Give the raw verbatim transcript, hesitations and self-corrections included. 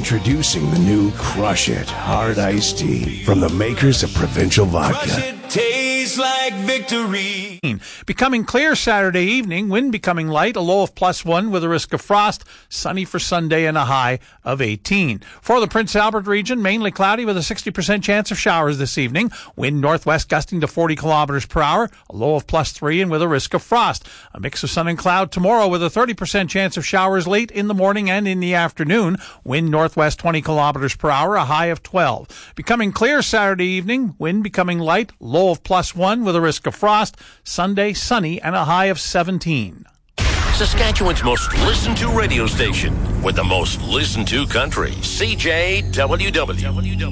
Introducing the new Crush It Hard Iced Tea from the makers of Provincial Vodka. Crush it, tastes like victory. Becoming clear Saturday evening, wind becoming light, a low of plus one with a risk of frost, sunny for Sunday and a high of eighteen. For the Prince Albert region, mainly cloudy with a sixty percent chance of showers this evening, wind northwest gusting to forty kilometers per hour, a low of plus three and with a risk of frost. A mix of sun and cloud tomorrow with a thirty percent chance of showers late in the morning and in the afternoon, wind northwest twenty kilometers per hour, a high of twelve. Becoming clear Saturday evening, wind becoming light, low of plus one with a risk of frost, Sunday sunny and a high of seventeen. Saskatchewan's most listened to radio station with the most listened to country, C J W W.